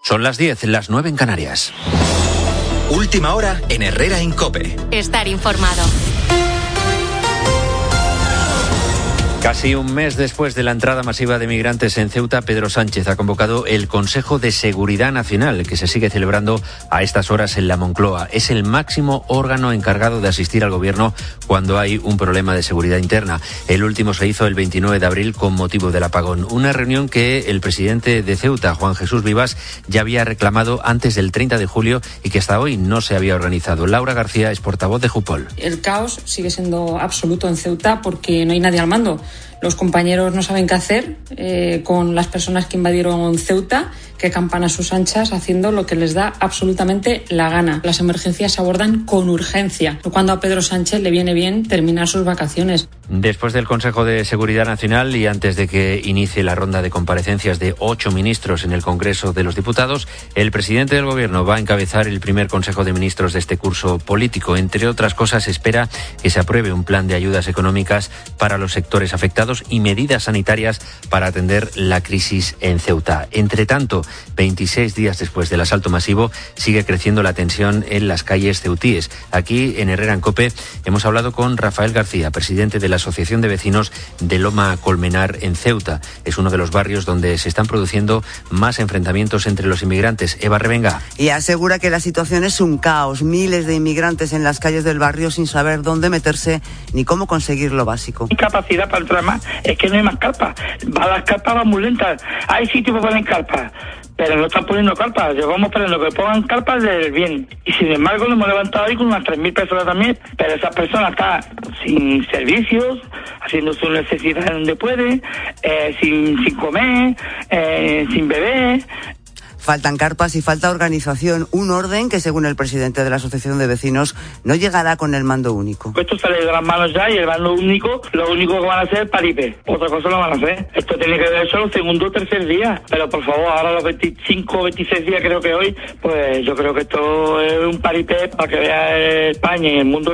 Son las 10, las 9 en Canarias. Última hora en Herrera en COPE. Estar informado. Casi un mes después de la entrada masiva de migrantes en Ceuta, Pedro Sánchez ha convocado el Consejo de Seguridad Nacional, que se sigue celebrando a estas horas en la Moncloa. Es el máximo órgano encargado de asistir al Gobierno cuando hay un problema de seguridad interna. El último se hizo el 29 de abril con motivo del apagón. Una reunión que el presidente de Ceuta, Juan Jesús Vivas, ya había reclamado antes del 30 de julio y que hasta hoy no se había organizado. Laura García es portavoz de Jupol. El caos sigue siendo absoluto en Ceuta porque no hay nadie al mando. Los compañeros no saben qué hacer con las personas que invadieron Ceuta, que campan a sus anchas haciendo lo que les da absolutamente la gana. Las emergencias se abordan con urgencia, cuando a Pedro Sánchez le viene bien terminar sus vacaciones. Después del Consejo de Seguridad Nacional y antes de que inicie la ronda de comparecencias de 8 ministros en el Congreso de los Diputados, el presidente del Gobierno va a encabezar el primer Consejo de Ministros de este curso político. Entre otras cosas, espera que se apruebe un plan de ayudas económicas para los sectores afectados y medidas sanitarias para atender la crisis en Ceuta. Entre tanto, 26 días después del asalto masivo, sigue creciendo la tensión en las calles ceutíes. Aquí, en Herrera en COPE, hemos hablado con Rafael García, presidente de la Asociación de Vecinos de Loma Colmenar en Ceuta. Es uno de los barrios donde se están produciendo más enfrentamientos entre los inmigrantes. Eva Revenga. Y asegura que la situación es un caos. Miles de inmigrantes en las calles del barrio sin saber dónde meterse ni cómo conseguir lo básico. Capacidad para entrar más, es que no hay más carpas. Las carpas van muy lentas. Hay sitios para poner carpas, pero no están poniendo carpas. Llevamos esperando que pongan carpas del bien. Y sin embargo nos hemos levantado ahí con unas 3.000 personas también. Pero esas personas están sin servicios, haciendo sus necesidades donde pueden, sin comer, sin beber. Faltan carpas y falta organización, un orden que, según el presidente de la Asociación de Vecinos, no llegará con el mando único. Esto sale de las manos ya y el mando único, lo único que van a hacer es paripé. Otra cosa no van a hacer. Esto tiene que ver solo segundo o tercer día. Pero por favor, ahora los 25 o 26 días creo que hoy, pues yo creo que esto es un paripé para que vea España y el mundo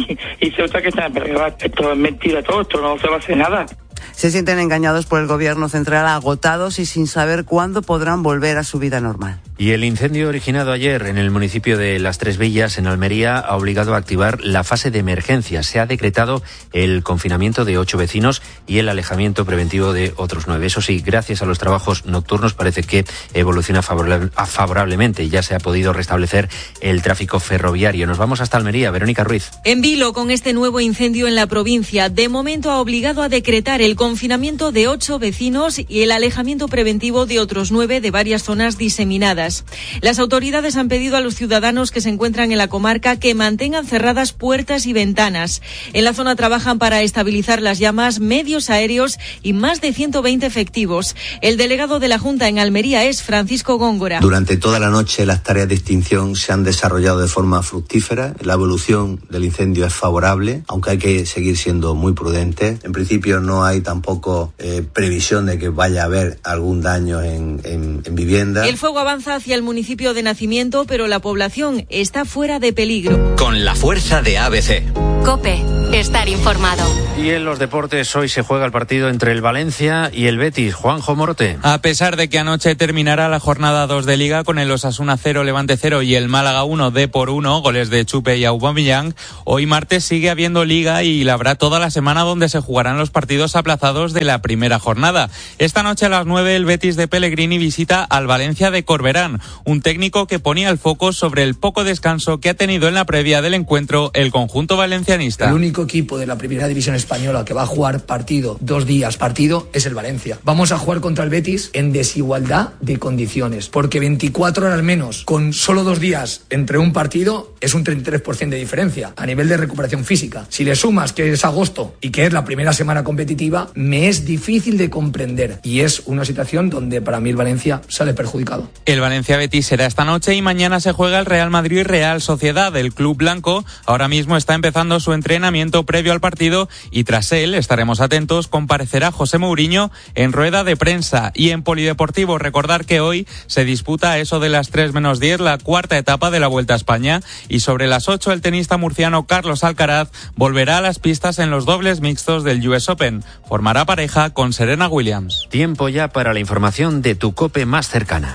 y Ceuta que está en peligro. Esto es mentira todo, esto no se va a hacer nada. Se sienten engañados por el gobierno central, agotados y sin saber cuándo podrán volver a su vida normal. Y el incendio originado ayer en el municipio de Las Tres Villas, en Almería, ha obligado a activar la fase de emergencia. Se ha decretado el confinamiento de 8 vecinos y el alejamiento preventivo de otros 9. Eso sí, gracias a los trabajos nocturnos parece que evoluciona favorablemente. Ya se ha podido restablecer el tráfico ferroviario. Nos vamos hasta Almería. Verónica Ruiz. En Vilo, con este nuevo incendio en la provincia, de momento ha obligado a decretar el confinamiento de 8 vecinos y el alejamiento preventivo de otros 9 de varias zonas diseminadas. Las autoridades han pedido a los ciudadanos que se encuentran en la comarca que mantengan cerradas puertas y ventanas. En la zona trabajan para estabilizar las llamas medios aéreos y más de 120 efectivos. El delegado de la Junta en Almería es Francisco Góngora. Durante toda la noche las tareas de extinción se han desarrollado de forma fructífera. La evolución del incendio es favorable, aunque hay que seguir siendo muy prudentes. En principio no hay tampoco previsión de que vaya a haber algún daño en vivienda. El fuego avanza hacia el municipio de nacimiento, pero la población está fuera de peligro. Con la fuerza de ABC. COPE. Estar informado. Y en los deportes hoy se juega el partido entre el Valencia y el Betis. Juanjo Morote. A pesar de que anoche terminara la jornada 2 de Liga con el Osasuna 0, Levante 0 y el Málaga 1, Depor 1, goles de Chupe y Aubameyang, hoy martes sigue habiendo Liga y la habrá toda la semana donde se jugarán los partidos aplazados de la primera jornada. Esta noche a las 9 el Betis de Pellegrini visita al Valencia de Corberán, un técnico que ponía el foco sobre el poco descanso que ha tenido en la previa del encuentro el conjunto valencianista. El único equipo de la primera división española que va a jugar partido 2 días partido es el Valencia. Vamos a jugar contra el Betis en desigualdad de condiciones, porque 24 horas menos con solo 2 días entre un partido es un 33% de diferencia a nivel de recuperación física. Si le sumas que es agosto y que es la primera semana competitiva, me es difícil de comprender y es una situación donde para mí el Valencia sale perjudicado. El Valencia-Betis será esta noche y mañana se juega el Real Madrid-Real Sociedad. El club blanco ahora mismo está empezando su entrenamiento previo al partido y tras él, estaremos atentos, comparecerá José Mourinho en rueda de prensa. Y en polideportivo, recordar que hoy se disputa a eso de las 3:10 la cuarta etapa de la Vuelta a España y sobre las 8 el tenista murciano Carlos Alcaraz volverá a las pistas en los dobles mixtos del US Open. Formará pareja con Serena Williams. Tiempo ya para la información de tu COPE más cercana.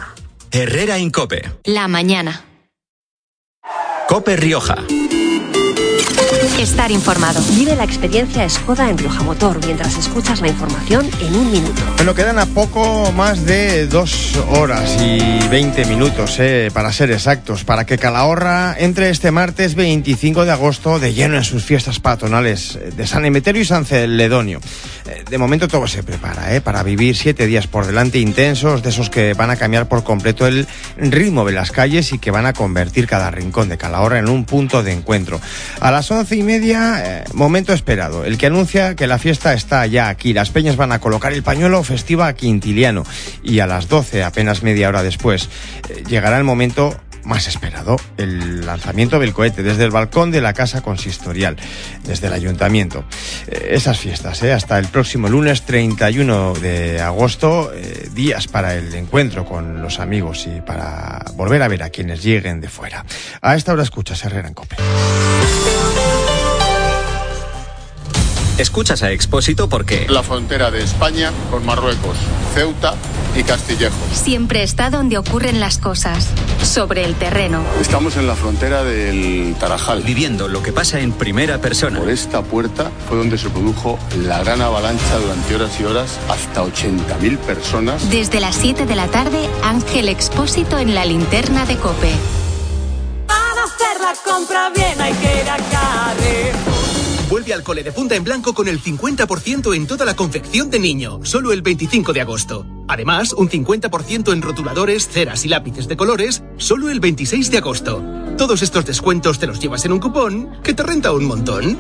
Herrera en COPE. La mañana. COPE Rioja. Estar informado. Vive la experiencia Skoda en Rioja Motor mientras escuchas la información en un minuto. Bueno, quedan a poco más de 2 horas y 20 minutos, para ser exactos, para que Calahorra entre este martes 25 de agosto de lleno en sus fiestas patronales de San Emeterio y San Celedonio. De momento todo se prepara, para vivir 7 días por delante intensos, de esos que van a cambiar por completo el ritmo de las calles y que van a convertir cada rincón de Calahorra en un punto de encuentro. A las 11:30, momento esperado, el que anuncia que la fiesta está ya aquí. Las peñas van a colocar el pañuelo festiva quintiliano y a las 12, apenas media hora después, llegará el momento más esperado, el lanzamiento del cohete desde el balcón de la Casa Consistorial, desde el Ayuntamiento. Esas fiestas, hasta el próximo lunes 31 de agosto, días para el encuentro con los amigos y para volver a ver a quienes lleguen de fuera. A esta hora escuchas Herrera en COPE. Escuchas a Expósito porque... La frontera de España con Marruecos, Ceuta y Castillejo. Siempre está donde ocurren las cosas, sobre el terreno. Estamos en la frontera del Tarajal. Viviendo lo que pasa en primera persona. Por esta puerta fue donde se produjo la gran avalancha durante horas y horas, hasta 80.000 personas. Desde las 7 de la tarde, Ángel Expósito en la linterna de COPE. Para hacer la compra bien hay que ir a Carrefour. Vuelve al cole de Punta en Blanco con el 50% en toda la confección de niño, solo el 25 de agosto. Además, un 50% en rotuladores, ceras y lápices de colores, solo el 26 de agosto. Todos estos descuentos te los llevas en un cupón que te renta un montón.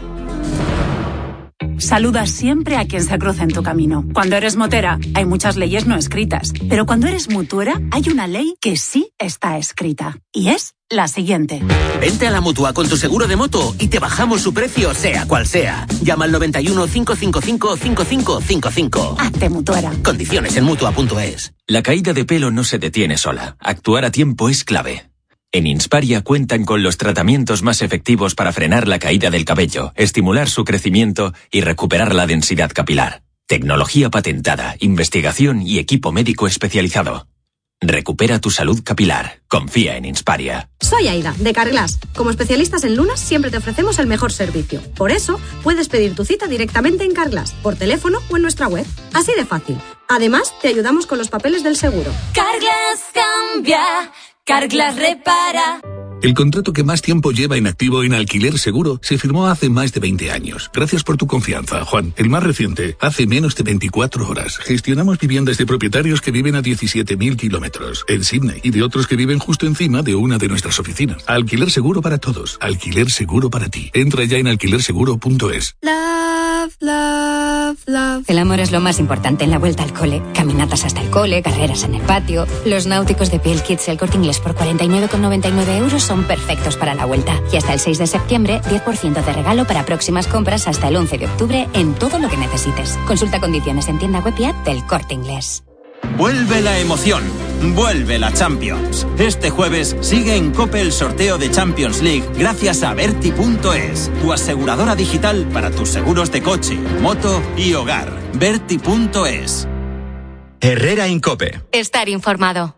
Saluda siempre a quien se cruza en tu camino. Cuando eres motera, hay muchas leyes no escritas. Pero cuando eres mutuera, hay una ley que sí está escrita. Y es la siguiente. Vente a la Mutua con tu seguro de moto y te bajamos su precio, sea cual sea. Llama al 91 555 5555. Hazte mutuera. Condiciones en Mutua.es. La caída de pelo no se detiene sola. Actuar a tiempo es clave. En Insparia cuentan con los tratamientos más efectivos para frenar la caída del cabello, estimular su crecimiento y recuperar la densidad capilar. Tecnología patentada, investigación y equipo médico especializado. Recupera tu salud capilar. Confía en Insparia. Soy Aida, de Carglass. Como especialistas en lunas, siempre te ofrecemos el mejor servicio. Por eso, puedes pedir tu cita directamente en Carglass, por teléfono o en nuestra web. Así de fácil. Además, te ayudamos con los papeles del seguro. Carglass cambia, Carglass repara. El contrato que más tiempo lleva inactivo en Alquiler Seguro se firmó hace más de 20 años. Gracias por tu confianza, Juan. El más reciente, hace menos de 24 horas. Gestionamos viviendas de propietarios que viven a 17.000 kilómetros en Sydney y de otros que viven justo encima de una de nuestras oficinas. Alquiler Seguro para todos. Alquiler Seguro para ti. Entra ya en alquilerseguro.es. Love, love, love. El amor es lo más importante en la vuelta al cole. Caminatas hasta el cole, carreras en el patio. Los náuticos de Piel Kids El Corte Inglés por 49,99 euros son perfectos para la vuelta. Y hasta el 6 de septiembre, 10% de regalo para próximas compras hasta el 11 de octubre en todo lo que necesites. Consulta condiciones en tienda web y app del Corte Inglés. Vuelve la emoción, vuelve la Champions. Este jueves sigue en COPE el sorteo de Champions League gracias a Berti.es, tu aseguradora digital para tus seguros de coche, moto y hogar. Berti.es. Herrera en COPE. Estar informado.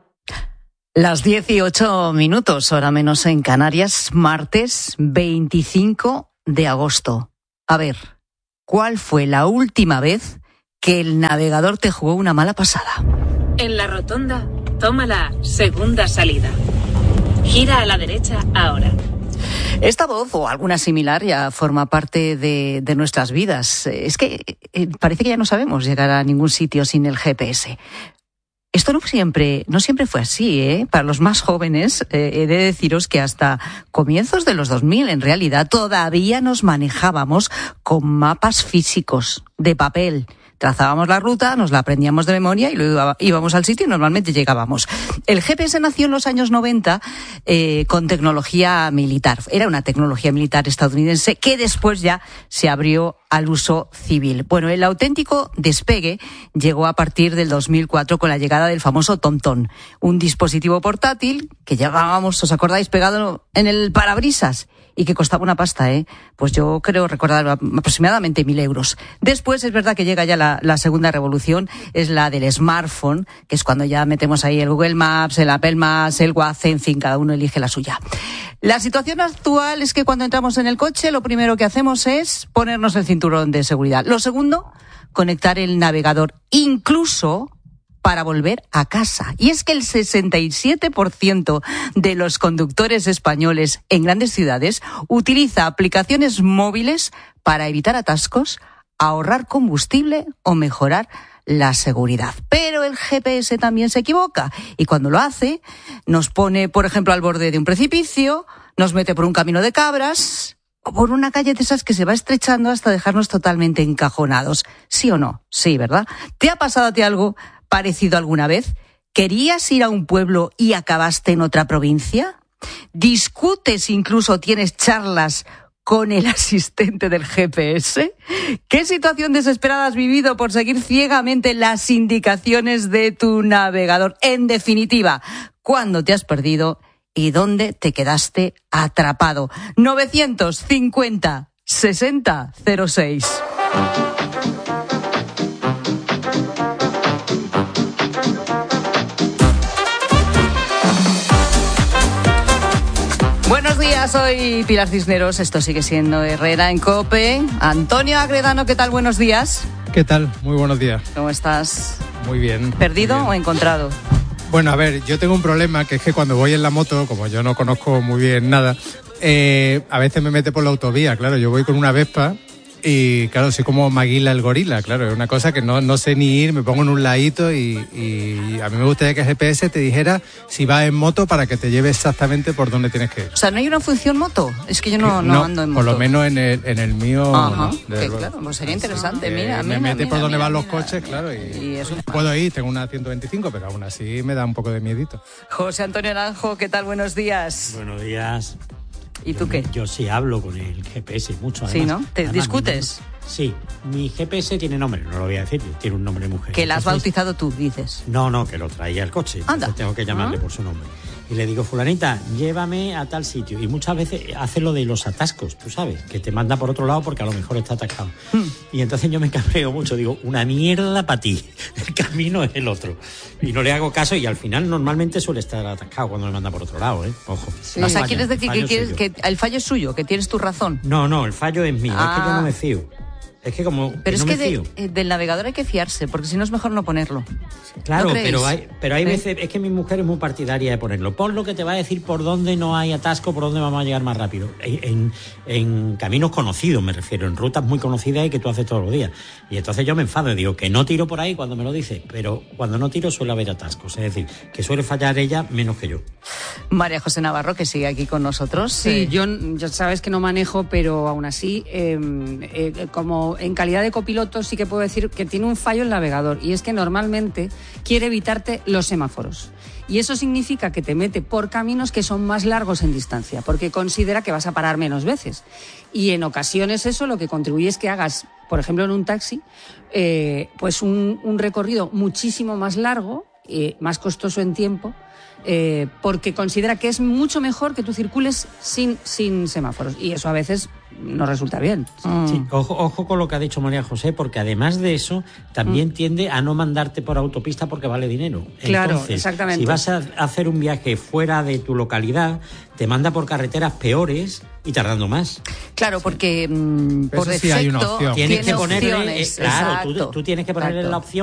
Las 18 minutos, hora menos en Canarias, martes 25 de agosto. A ver, ¿cuál fue la última vez que el navegador te jugó una mala pasada? En la rotonda, toma la segunda salida. Gira a la derecha ahora. Esta voz o alguna similar ya forma parte de nuestras vidas. Es que parece que ya no sabemos llegar a ningún sitio sin el GPS. Esto no siempre fue así, ¿eh? Para los más jóvenes, he de deciros que hasta comienzos de los 2000, en realidad, todavía nos manejábamos con mapas físicos, de papel. Trazábamos la ruta, nos la aprendíamos de memoria y luego íbamos al sitio y normalmente llegábamos. El GPS nació en los años 90 con tecnología militar. Era una tecnología militar estadounidense que después ya se abrió al uso civil. Bueno, el auténtico despegue llegó a partir del 2004 con la llegada del famoso TomTom, un dispositivo portátil que llevábamos, ¿os acordáis?, pegado en el parabrisas y que costaba una pasta, pues yo creo recordar aproximadamente 1.000 euros. Después es verdad que llega ya la segunda revolución, es la del smartphone, que es cuando ya metemos ahí el Google Maps, el Apple Maps, el WhatsApp, en fin, cada uno elige la suya. La situación actual es que cuando entramos en el coche, lo primero que hacemos es ponernos el cinturón de seguridad. Lo segundo, conectar el navegador, incluso para volver a casa. Y es que el 67% de los conductores españoles en grandes ciudades utiliza aplicaciones móviles para evitar atascos, ahorrar combustible o mejorar la seguridad. Pero el GPS también se equivoca y cuando lo hace nos pone, por ejemplo, al borde de un precipicio, nos mete por un camino de cabras o por una calle de esas que se va estrechando hasta dejarnos totalmente encajonados. ¿Sí o no? Sí, ¿verdad? ¿Te ha pasado a ti algo parecido alguna vez? ¿Querías ir a un pueblo y acabaste en otra provincia? ¿Discutes, incluso tienes charlas con el asistente del GPS? ¿Qué situación desesperada has vivido por seguir ciegamente las indicaciones de tu navegador? En definitiva, ¿cuándo te has perdido y dónde te quedaste atrapado? 950 60 06. Buenos días, soy Pilar Cisneros, esto sigue siendo Herrera en COPE. Antonio Agredano, ¿qué tal? Buenos días. ¿Qué tal? Muy buenos días. ¿Cómo estás? Muy bien. ¿Perdido muy bien. O encontrado? Bueno, a ver, yo tengo un problema, que es que cuando voy en la moto, como yo no conozco muy bien nada, a veces me mete por la autovía, claro, yo voy con una Vespa y claro, soy como Maguila el gorila, claro, es una cosa que no sé ni ir, me pongo en un ladito y a mí me gustaría que el GPS te dijera si vas en moto para que te lleve exactamente por donde tienes que ir. O sea, ¿no hay una función moto? Es que yo no ando en moto. Por lo menos en el mío. Ajá, no, que claro, pues sería interesante, mira. Me mete por donde van los coches, claro, y puedo ir, tengo una 125, pero aún así me da un poco de miedito. José Antonio Naranjo, ¿qué tal? Buenos días. Buenos días. ¿Y tú qué? Yo sí hablo con el GPS mucho. Sí, ¿no? ¿Te discutes? Sí, mi GPS tiene nombre, no lo voy a decir, tiene un nombre mujer. ¿Que la has bautizado tú, dices? No, que lo traía el coche. Anda. Tengo que llamarle por su nombre. Y le digo, fulanita, llévame a tal sitio. Y muchas veces hace lo de los atascos, tú sabes, que te manda por otro lado porque a lo mejor está atascado. Y entonces yo me cabreo mucho, digo, una mierda para ti, el camino es el otro. Y no le hago caso y al final normalmente suele estar atascado cuando me manda por otro lado, Ojo. Sí. O sea, ¿quieres decir que el fallo es suyo, que tienes tu razón? No, el fallo es mío, es que yo no me fío. Es que como pero no es que me fío. Del navegador hay que fiarse, porque si no es mejor no ponerlo. Claro, ¿No pero hay veces, es que mi mujer es muy partidaria de ponerlo. Pon lo que te va a decir por dónde no hay atasco, por dónde vamos a llegar más rápido. En caminos conocidos me refiero, en rutas muy conocidas y que tú haces todos los días. Y entonces yo me enfado y digo que no tiro por ahí cuando me lo dice, pero cuando no tiro suele haber atascos. Es decir, que suele fallar ella menos que yo. María José Navarro, que sigue aquí con nosotros. Sí, yo sabes que no manejo, pero aún así, como en calidad de copiloto sí que puedo decir que tiene un fallo el navegador, y es que normalmente quiere evitarte los semáforos. Y eso significa que te mete por caminos que son más largos en distancia, porque considera que vas a parar menos veces. Y en ocasiones eso lo que contribuye es que hagas, por ejemplo en un taxi, pues un recorrido muchísimo más largo, más costoso en tiempo, porque considera que es mucho mejor que tú circules sin semáforos. Y eso a veces no resulta bien. Sí, ojo con lo que ha dicho María José, porque además de eso también tiende a no mandarte por autopista porque vale dinero. Claro, entonces, exactamente. Si vas a hacer un viaje fuera de tu localidad, te manda por carreteras peores y tardando más. Claro, porque por defecto sí hay una opción. Tienes que ponerle, opciones. claro, tú tienes que ponerle la opción